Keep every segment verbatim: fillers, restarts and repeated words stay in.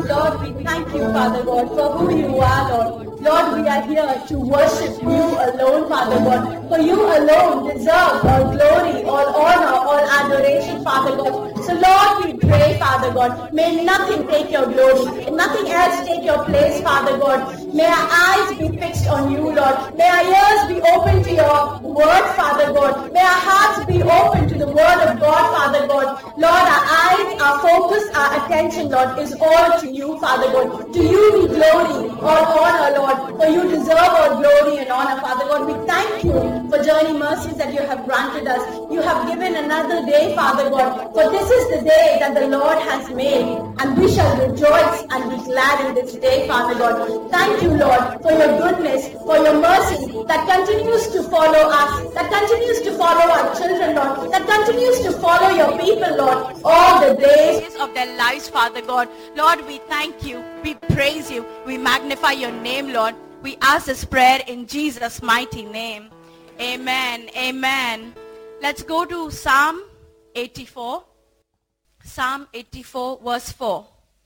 Lord, we thank you, Father God, for who you are, Lord. Lord, we are here to worship you alone, Father God. For you alone deserve all glory, all honor, all adoration, Father God. So Lord, we pray, Father God, may nothing take your glory, nothing else take your place, Father God. May our eyes be fixed on you, Lord. May our ears be open to your word, Father God. May our hearts be open to the word of God, Father God. Lord, our eyes, our focus, our attention, Lord, is all to you, Father God. To you be glory, all honor, Lord. For you deserve all glory and honor, Father God. We thank you for journey mercies that you have granted us. You have given another day, Father God. For this is the day that the Lord has made, and we shall rejoice and be glad in this day, Father God. Thank you, Lord, for your goodness, for your mercy that continues to follow us, that continues to follow our children, Lord, that continues to follow your people, Lord, all the days of their lives, Father God. Lord, we thank you, we praise you, we magnify your name, Lord. We ask this prayer in Jesus' mighty name. Amen, amen. Let's go to Psalm eighty-four. Psalm eighty-four, verse four.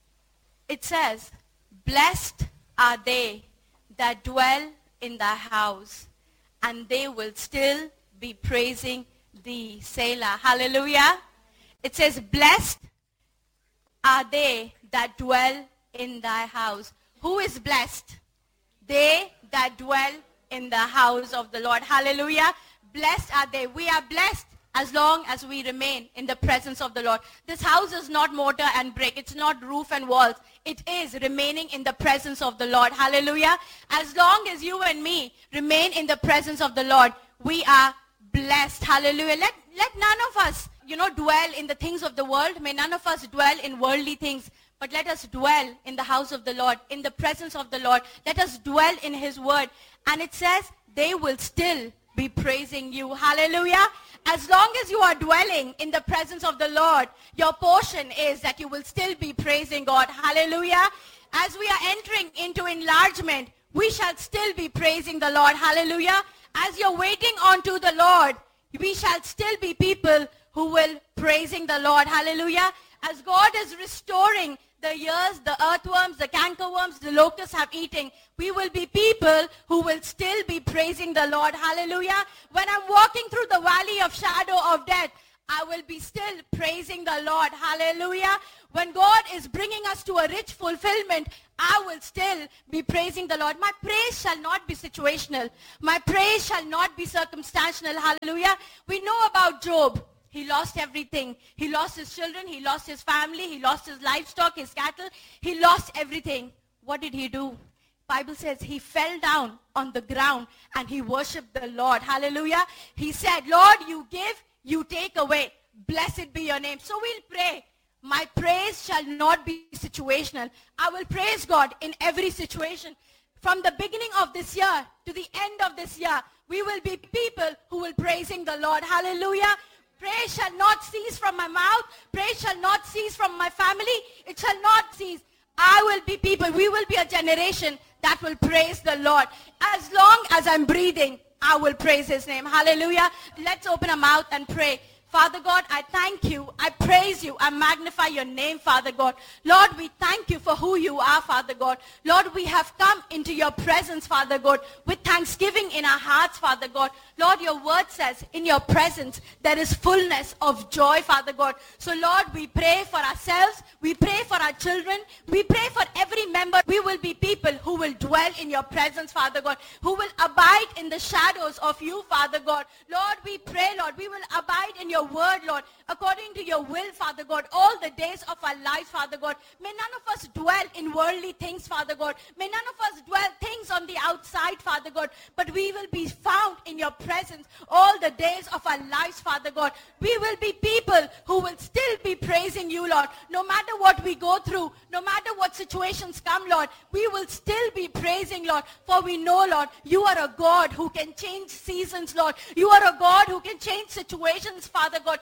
It says, blessed are they that dwell in thy house, and they will still be praising thee. Selah. Hallelujah. It says, blessed are they that dwell in thy house. Who is blessed? They that dwell in the house of the Lord. Hallelujah. Blessed are they. We are blessed as long as we remain in the presence of the Lord. This house is not mortar and brick. It's not roof and walls. It is remaining in the presence of the Lord. Hallelujah. As long as you and me remain in the presence of the Lord, we are blessed. Hallelujah. Let, let none of us, you know, dwell in the things of the world. May none of us dwell in worldly things. But let us dwell in the house of the Lord, in the presence of the Lord. Let us dwell in his word. And it says, they will still be praising you. Hallelujah. As long as you are dwelling in the presence of the Lord, your portion is that you will still be praising God. Hallelujah. As we are entering into enlargement, we shall still be praising the Lord. Hallelujah. As you're waiting onto the Lord, we shall still be people who will praising the Lord. Hallelujah. As God is restoring the years, the earthworms, the cankerworms, the locusts have eaten, we will be people who will still be praising the Lord. Hallelujah. When I'm walking through the valley of shadow of death, I will be still praising the Lord. Hallelujah. When God is bringing us to a rich fulfillment, I will still be praising the Lord. My praise shall not be situational. My praise shall not be circumstantial. Hallelujah. We know about Job. He lost everything. He lost his children. He lost his family. He lost his livestock, his cattle. He lost everything. What did he do? Bible says he fell down on the ground and he worshiped the Lord. Hallelujah. He said, Lord, you give, you take away. Blessed be your name. So we'll pray. My praise shall not be situational. I will praise God in every situation. From the beginning of this year to the end of this year, we will be people who will praising the Lord. Hallelujah. Praise shall not cease from my mouth. Praise shall not cease from my family. It shall not cease. I will be people. We will be a generation that will praise the Lord. As long as I'm breathing, I will praise his name. Hallelujah. Let's open our mouth and pray. Father God, I thank you. I praise you. I magnify your name, Father God. Lord, we thank you for who you are, Father God. Lord, we have come into your presence, Father God, with thanksgiving in our hearts, Father God. Lord, your word says in your presence there is fullness of joy, Father God. So Lord, we pray for ourselves. We pray for our children. We pray for every member. We will be people who will dwell in your presence, Father God, who will abide in the shadows of you, Father God. Lord, we pray, Lord, we will abide in your word, Lord, according to your will, Father God, all the days of our lives, Father God. May none of us dwell in worldly things, Father God. May none of us dwell things on the outside, Father God, but we will be found in your presence all the days of our lives, Father God. We will be people who will still be praising you, Lord. No matter what we go through, no matter what situations come, Lord, we will still be praising, Lord, for we know, Lord, you are a God who can change seasons, Lord. You are a God who can change situations, Father God. So I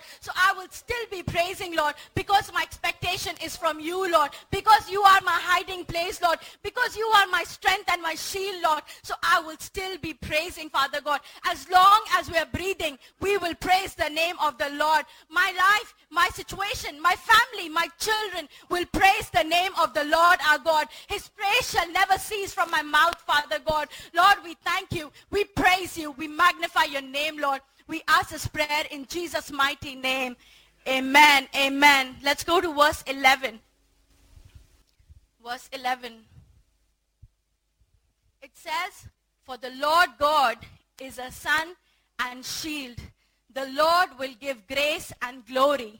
I will still be praising, Lord, because my expectation is from you, Lord, because you are my hiding place, Lord, because you are my strength and my shield, Lord. So I will still be praising, Father God. As long as we are breathing, we will praise the name of the Lord. My life, my situation, my family, my children will praise the name of the Lord our God. His praise shall never cease from my mouth, Father God. Lord, we thank you. We praise you. We magnify your name, Lord. We ask this prayer in Jesus' mighty name. Amen. Amen. Let's go to verse eleven. Verse eleven. It says, for the Lord God is a sun and shield. The Lord will give grace and glory.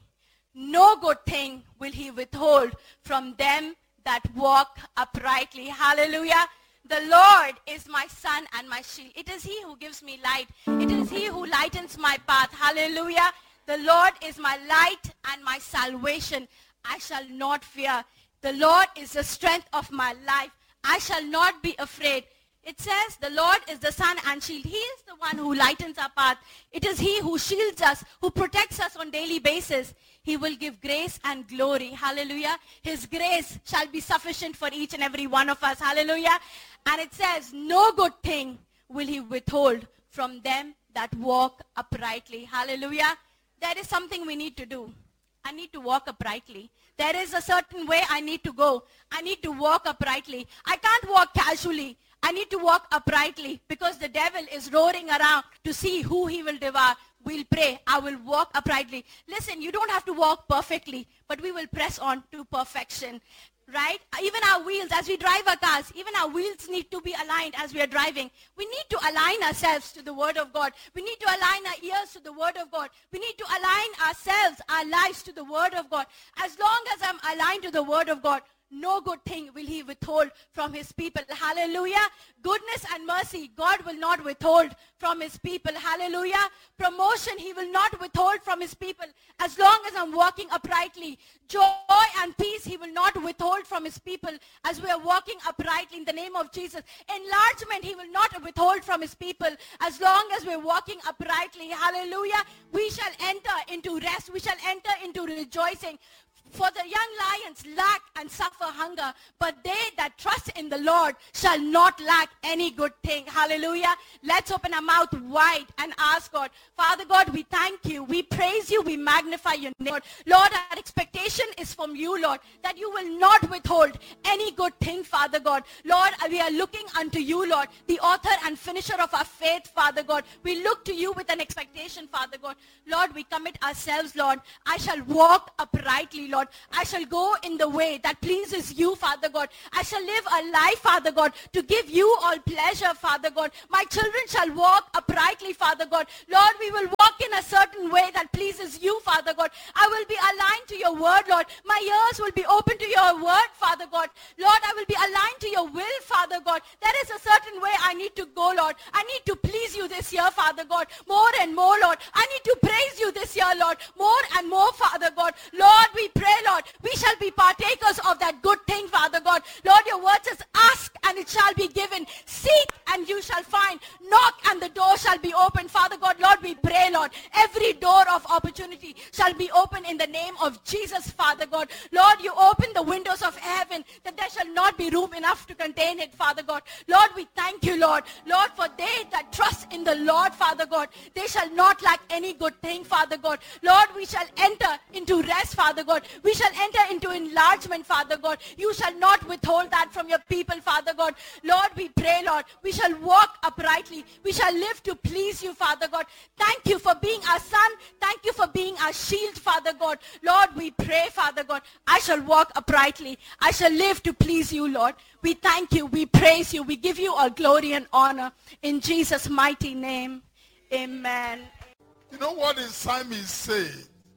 No good thing will he withhold from them that walk uprightly. Hallelujah. The Lord is my sun and my shield. It is he who gives me light. It is he who lightens my path. Hallelujah. The Lord is my light and my salvation. I shall not fear. The Lord is the strength of my life. I shall not be afraid. It says the Lord is the sun and shield. He is the one who lightens our path. It is he who shields us, who protects us on daily basis. He will give grace and glory. Hallelujah. His grace shall be sufficient for each and every one of us. Hallelujah. And it says, no good thing will he withhold from them that walk uprightly. Hallelujah. There is something we need to do. I need to walk uprightly. There is a certain way I need to go. I need to walk uprightly. I can't walk casually. I need to walk uprightly because the devil is roaring around to see who he will devour. We'll pray. I will walk uprightly. Listen, you don't have to walk perfectly, but we will press on to perfection. Right? Even our wheels, as we drive our cars, even our wheels need to be aligned as we are driving. We need to align ourselves to the Word of God. We need to align our ears to the Word of God. We need to align ourselves, our lives to the Word of God. As long as I'm aligned to the Word of God, no good thing will he withhold from his people. Hallelujah. Goodness and mercy, God will not withhold from his people. Hallelujah. Promotion, he will not withhold from his people. As long as I'm walking uprightly. Joy and peace, he will not withhold from his people as we are walking uprightly in the name of Jesus. Enlargement, he will not withhold from his people as long as we're walking uprightly. Hallelujah. We shall enter into rest. We shall enter into rejoicing. For the young lions lack and suffer hunger, but they that trust in the Lord shall not lack any good thing. Hallelujah. Let's open our mouth wide and ask God. Father God, we thank you. We praise you. We magnify your name. Lord, Lord, our expectation is from you, Lord, that you will not withhold any good thing, Father God. Lord, we are looking unto you, Lord, the author and finisher of our faith, Father God. We look to you with an expectation, Father God. Lord, we commit ourselves, Lord. I shall walk uprightly, Lord. I shall go in the way that pleases you, Father God. I shall live a life, Father God, to give you all pleasure, Father God. My children shall walk uprightly, Father God. Lord, we will walk in a certain way that pleases you, Father God. I will be aligned to your word, Lord. My ears will be open to your word, Father God. Lord, I will be aligned to your will, Father God. There is a certain way I need to go, Lord. I need to please you this year, Father God, more and more, Lord. I need to praise you this year, Lord, more and more, Father God. Lord, we pray, Lord, we shall be partakers of that good thing, Father God. Lord, your word says, ask and it shall be given. Seek and you shall find. Knock and the door shall be opened, Father God. Lord, we pray, Lord, every door of opportunity shall be open in the name of Jesus, Father God. Lord, you open the windows of heaven that there shall not be room enough to contain it, Father God. Lord, we thank you, Lord. Lord, for they that trust in the Lord, Father God, they shall not lack any good thing, Father God. Lord, we shall enter into rest, Father God. We shall enter into enlargement, Father God. You shall not withhold that from your people, Father God. Lord, we pray, Lord, we shall walk uprightly. We shall live to please you, Father God. Thank you for being our son. Thank you for being our shield, Father God. Lord, we pray, Father God, I shall walk uprightly. I shall live to please you, Lord. We thank you. We praise you. We give you all glory and honor in Jesus' mighty name. Amen. You know what the psalmist said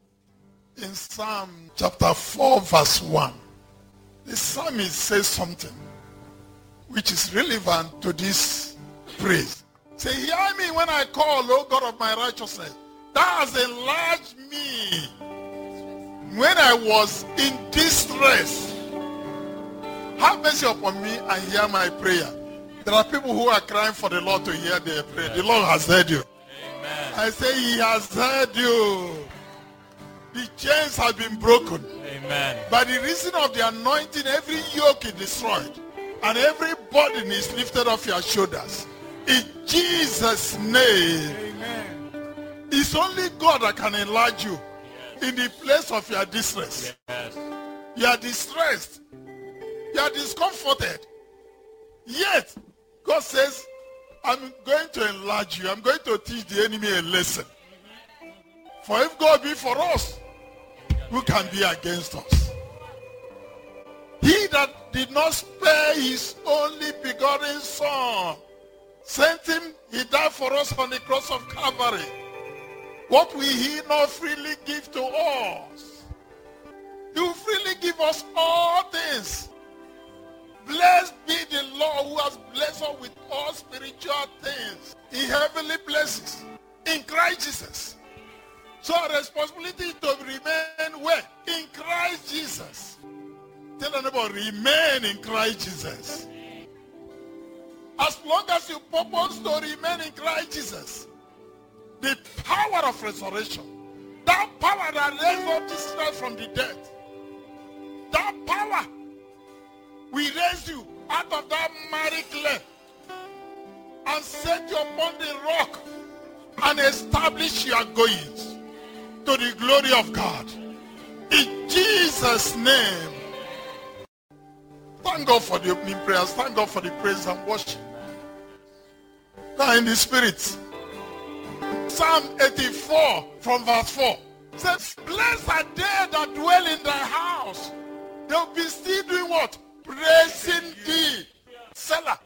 in Psalm chapter four verse one? The psalmist says something which is relevant to this praise. Say, hear me when I call, O God of my righteousness. Thou hast enlarged me when I was in distress. Have mercy upon me and hear my prayer. There are people who are crying for the Lord to hear their prayer. The Lord has heard you. Amen. I say he has heard you. The chains have been broken. Amen. By the reason of the anointing, every yoke is destroyed. And every burden is lifted off your shoulders. In Jesus' name. Amen. It's only God that can enlarge you in the place of your distress. Yes. You are distressed. You are discomforted. Yet, God says, I'm going to enlarge you. I'm going to teach the enemy a lesson. For if God be for us, who can be against us? He that did not spare his only begotten son, sent him, he died for us on the cross of Calvary. What will he not freely give to us? He will freely give us all things. Blessed be the Lord who has blessed us with all spiritual things in heavenly places in Christ Jesus. So our responsibility is to remain where? In Christ Jesus. Tell them about remain in Christ Jesus. As long as you purpose to remain in Christ Jesus, the power of resurrection, that power that raised up Jesus from the dead, that power will raise you out of that miry clay and set you upon the rock and establish your goings to the glory of God. In Jesus' name. Thank God for the opening prayers. Thank God for the praise and worship. Now in the spirit. Psalm eighty-four from verse four says, blessed are they that dwell in thy house. They'll be still doing what? Praising thee. Selah.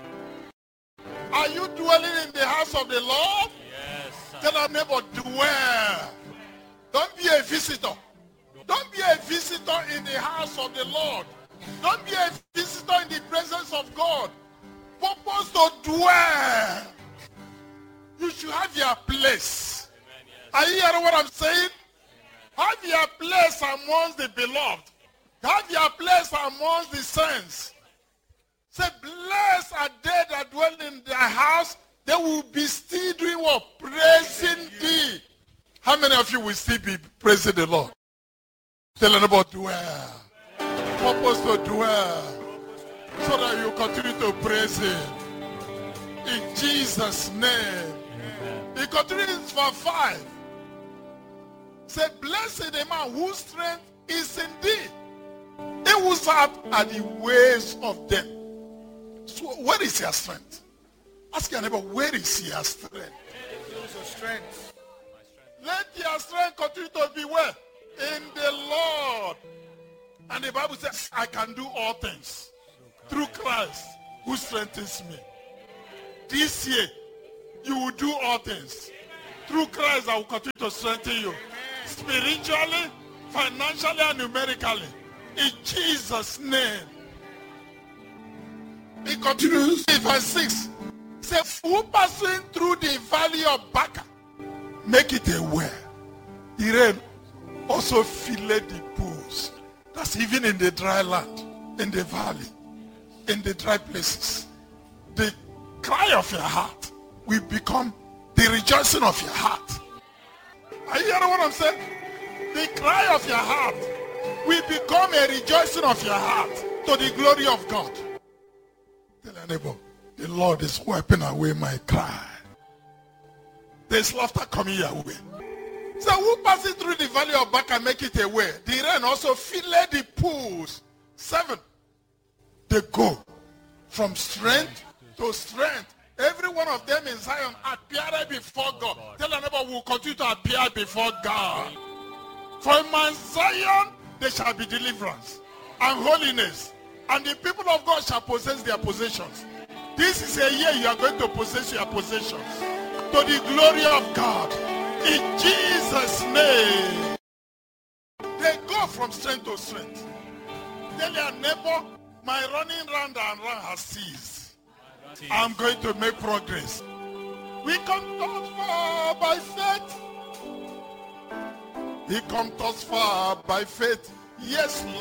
Are you dwelling in the house of the Lord? Yes. Tell our neighbor, dwell. Don't be a visitor. Don't be a visitor in the house of the Lord. Don't be a visitor in the presence of God. Purpose to dwell. You should have your place. Amen, yes. Are you hearing what I'm saying? Amen. Have your place amongst the beloved. Have your place amongst the saints. Say, blessed are they that dwell in their house. They will be still doing what? Praising thee. How many of you will still be praising the Lord? Tell them about dwell. Purpose to dwell. So that you continue to praise him. In Jesus' name. He continues for five. Say, blessed the man whose strength is in thee. He whose heart are the ways of them. So where is your strength? Ask your neighbor, where is your strength? Your strength. Let your strength continue to be where? In the Lord. And the Bible says, I can do all things through Christ who strengthens me. This year, you will do all things. Through Christ, I will continue to strengthen you. Spiritually, financially, and numerically. In Jesus' name. He continues in verse six. Say, who passing through the valley of Baca, make it a well. The rain also filled the pools. That's even in the dry land, in the valley, in the dry places. The cry of your heart will become the rejoicing of your heart. Are you hearing what I'm saying? The cry of your heart will become a rejoicing of your heart to the glory of God. Tell your neighbor, the Lord is wiping away my cry. There's laughter coming your way. So who passes through the valley of Baca make it a way? The rain also filled the pools. Seven. They go from strength to strength. Every one of them in Zion appeared before God. Tell your neighbor, will continue to appear before God. For in Mount Zion there shall be deliverance and holiness, and the people of God shall possess their possessions. This is a year you are going to possess your possessions to the glory of God. In Jesus' name. They go from strength to strength. Tell your neighbor, my running round and round has ceased. I'm going to make progress. We come thus far by faith. He comes thus far by faith. Yes, Lord.